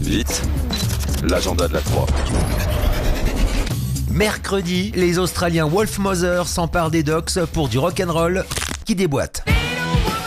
Vite, l'agenda de la Croix. Mercredi, les Australiens Wolf Mother s'emparent des docks pour du rock'n'roll qui déboîte.